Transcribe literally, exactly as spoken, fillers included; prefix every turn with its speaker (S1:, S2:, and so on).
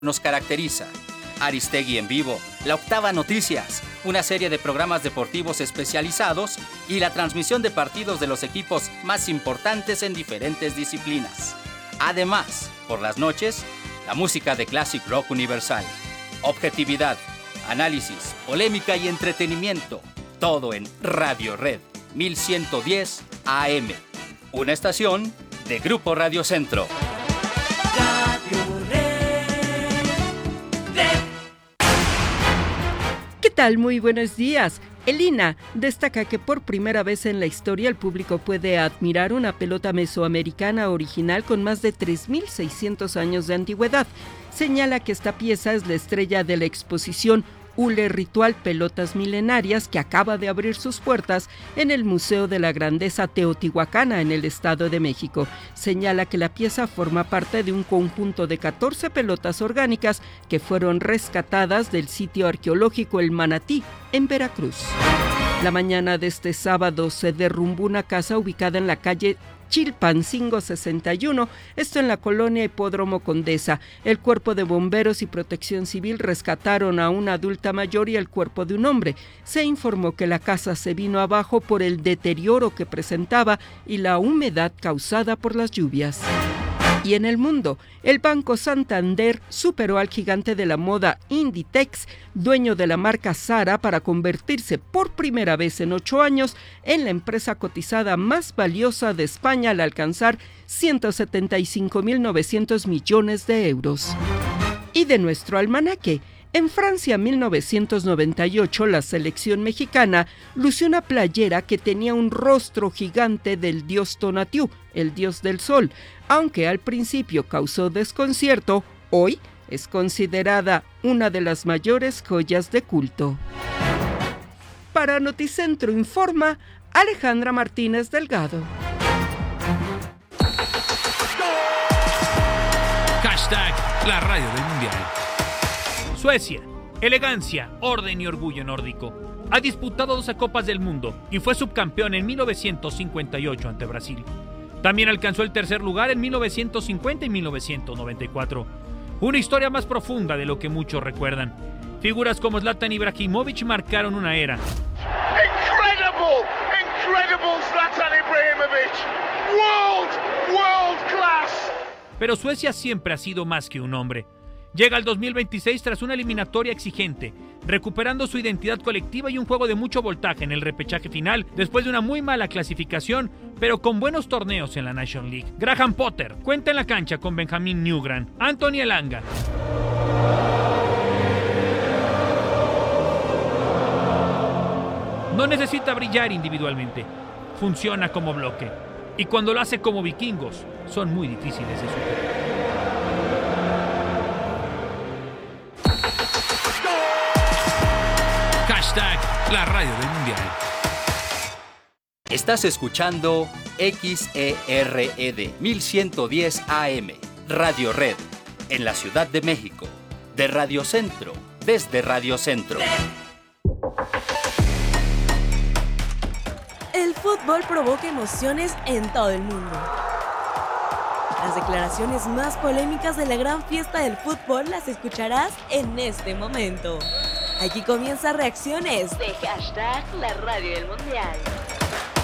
S1: nos caracteriza. Aristegui en vivo, La Octava Noticias, una serie de programas deportivos especializados y la transmisión de partidos de los equipos más importantes en diferentes disciplinas. Además, por las noches, la música de Classic Rock Universal. Objetividad, análisis, polémica y entretenimiento. Todo en Radio Red mil ciento diez A M. Una estación de Grupo Radio Centro.
S2: ¿Qué tal? Muy buenos días. El I N A destaca que por primera vez en la historia el público puede admirar una pelota mesoamericana original con más de tres mil seiscientos años de antigüedad. Señala que esta pieza es la estrella de la exposición Hule Ritual Pelotas Milenarias, que acaba de abrir sus puertas en el Museo de la Grandeza Teotihuacana en el Estado de México. Señala que la pieza forma parte de un conjunto de catorce pelotas orgánicas que fueron rescatadas del sitio arqueológico El Manatí, en Veracruz. La mañana de este sábado se derrumbó una casa ubicada en la calle Chilpancingo sesenta y uno, esto en la colonia Hipódromo Condesa. El cuerpo de bomberos y protección civil rescataron a una adulta mayor y el cuerpo de un hombre. Se informó que la casa se vino abajo por el deterioro que presentaba y la humedad causada por las lluvias. Y en el mundo, el Banco Santander superó al gigante de la moda Inditex, dueño de la marca Zara, para convertirse por primera vez en ocho años en la empresa cotizada más valiosa de España al alcanzar ciento setenta y cinco mil novecientos millones de euros. Y de nuestro almanaque, en Francia mil novecientos noventa y ocho, la selección mexicana lució una playera que tenía un rostro gigante del dios Tonatiuh, el dios del sol. Aunque al principio causó desconcierto, hoy es considerada una de las mayores joyas de culto. Para Noticentro informa Alejandra Martínez Delgado.
S3: Hashtag la radio del mundial. Suecia, elegancia, orden y orgullo nórdico. Ha disputado doce Copas del Mundo y fue subcampeón en mil novecientos cincuenta y ocho ante Brasil. También alcanzó el tercer lugar en mil novecientos cincuenta y mil novecientos noventa y cuatro. Una historia más profunda de lo que muchos recuerdan. Figuras como Zlatan Ibrahimovic marcaron una era.
S4: Incredible, incredible Zlatan Ibrahimovic. World, world class.
S3: Pero Suecia siempre ha sido más que un hombre. Llega al dos mil veintiséis tras una eliminatoria exigente, recuperando su identidad colectiva y un juego de mucho voltaje en el repechaje final después de una muy mala clasificación, pero con buenos torneos en la National League. Graham Potter cuenta en la cancha con Benjamin Newgran, Anthony Elanga. No necesita brillar individualmente, funciona como bloque, y cuando lo hace como vikingos, son muy difíciles de superar. Hashtag la radio del mundial.
S1: Estás escuchando X E R E D mil ciento diez A M, Radio Red, en la Ciudad de México, de Radio Centro, desde Radio Centro.
S5: El fútbol provoca emociones en todo el mundo. Las declaraciones más polémicas de la gran fiesta del fútbol las escucharás en este momento. Aquí comienza Reacciones de Hashtag la radio del mundial.